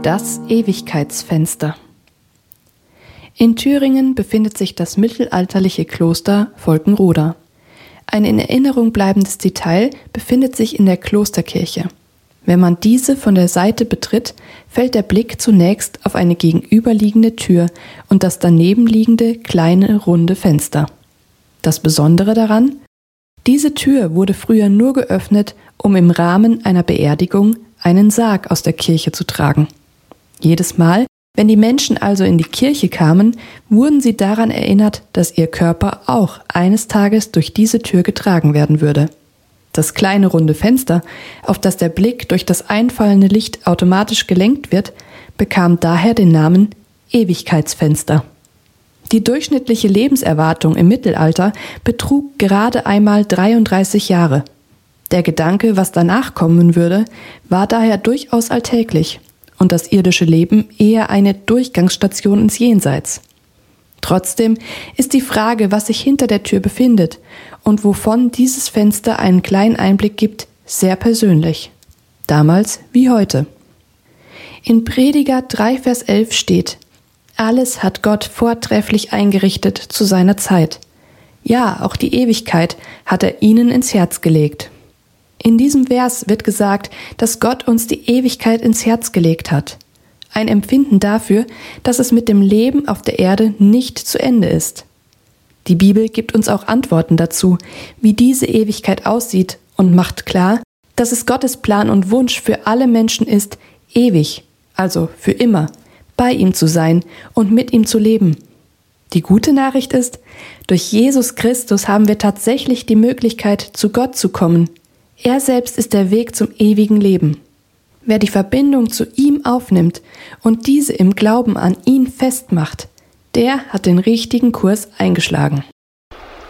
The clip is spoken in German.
Das Ewigkeitsfenster. In Thüringen befindet sich das mittelalterliche Kloster Volkenroda. Ein in Erinnerung bleibendes Detail befindet sich in der Klosterkirche. Wenn man diese von der Seite betritt, fällt der Blick zunächst auf eine gegenüberliegende Tür und das daneben liegende kleine runde Fenster. Das Besondere daran: Diese Tür wurde früher nur geöffnet, um im Rahmen einer Beerdigung einen Sarg aus der Kirche zu tragen. Jedes Mal, wenn die Menschen also in die Kirche kamen, wurden sie daran erinnert, dass ihr Körper auch eines Tages durch diese Tür getragen werden würde. Das kleine runde Fenster, auf das der Blick durch das einfallende Licht automatisch gelenkt wird, bekam daher den Namen Ewigkeitsfenster. Die durchschnittliche Lebenserwartung im Mittelalter betrug gerade einmal 33 Jahre. Der Gedanke, was danach kommen würde, war daher durchaus alltäglich und das irdische Leben eher eine Durchgangsstation ins Jenseits. Trotzdem ist die Frage, was sich hinter der Tür befindet und wovon dieses Fenster einen kleinen Einblick gibt, sehr persönlich. Damals wie heute. In Prediger 3, Vers 11 steht: Alles hat Gott vortrefflich eingerichtet zu seiner Zeit. Ja, auch die Ewigkeit hat er ihnen ins Herz gelegt. In diesem Vers wird gesagt, dass Gott uns die Ewigkeit ins Herz gelegt hat. Ein Empfinden dafür, dass es mit dem Leben auf der Erde nicht zu Ende ist. Die Bibel gibt uns auch Antworten dazu, wie diese Ewigkeit aussieht, und macht klar, dass es Gottes Plan und Wunsch für alle Menschen ist, ewig, also für immer, bei ihm zu sein und mit ihm zu leben. Die gute Nachricht ist, durch Jesus Christus haben wir tatsächlich die Möglichkeit, zu Gott zu kommen. Er selbst ist der Weg zum ewigen Leben. Wer die Verbindung zu ihm aufnimmt und diese im Glauben an ihn festmacht, der hat den richtigen Kurs eingeschlagen.